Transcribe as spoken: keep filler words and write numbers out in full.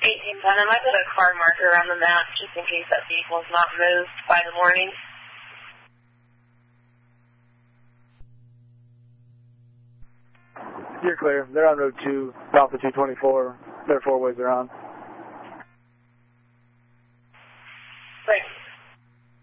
eighteen ten, I might put a car marker around the map just in case that vehicle is not moved by the morning. You're clear. They're on Road two, off the two twenty-four. Their four ways are on.